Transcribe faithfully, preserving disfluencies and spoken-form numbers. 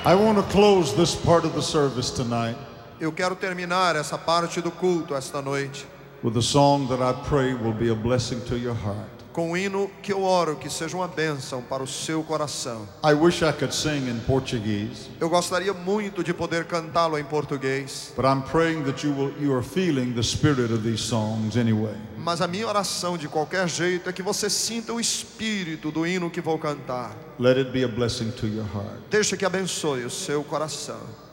I want to close this part of the service tonight Eu quero terminar essa parte do culto esta noite with a song that I pray will be a blessing to your heart. com um hino que eu oro que seja uma bênção para o seu coração. I wish I could sing in Portuguese, Eu gostaria muito de poder cantá-lo em português, but I'm praying that you will you are feeling the spirit of these songs anyway. mas a minha oração de qualquer jeito é que você sinta o espírito do hino que vou cantar. Let it be a blessing to your heart. Deixa que abençoe o seu coração.